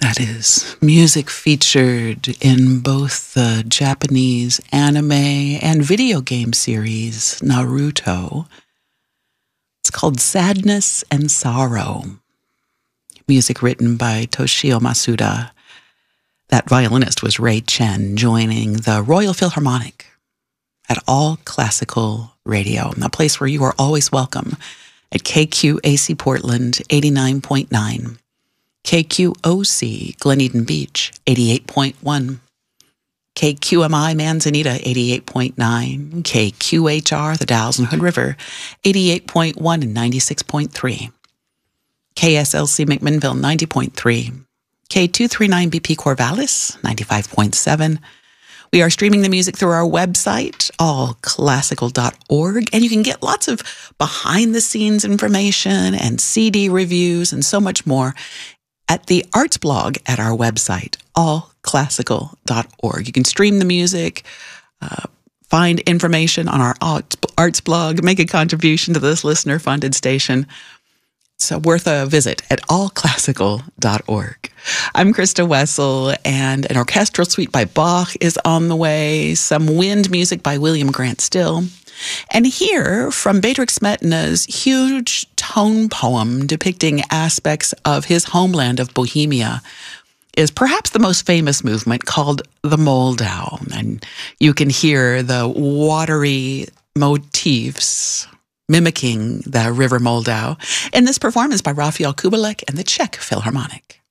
That is music featured in both the Japanese anime and video game series Naruto. It's called Sadness and Sorrow. Music written by Toshio Masuda. That violinist was Ray Chen, joining the Royal Philharmonic at All Classical Radio, a place where you are always welcome at KQAC Portland 89.9. KQOC Glen Eden Beach, 88.1. KQMI Manzanita, 88.9. KQHR, the Dalles and Hood River, 88.1 and 96.3. KSLC McMinnville, 90.3. K239BP Corvallis, 95.7. We are streaming the music through our website, allclassical.org, and you can get lots of behind-the-scenes information and CD reviews and so much more at the arts blog at our website, allclassical.org. You can stream the music, find information on our arts blog, make a contribution to this listener-funded station. So worth a visit at allclassical.org. I'm Krista Wessel, and an orchestral suite by Bach is on the way, some wind music by William Grant Still, and here from Bedřich Smetana's huge tone poem depicting aspects of his homeland of Bohemia is perhaps the most famous movement called the Moldau, and you can hear the watery motifs mimicking the River Moldau in this performance by Rafael Kubelik and the Czech Philharmonic.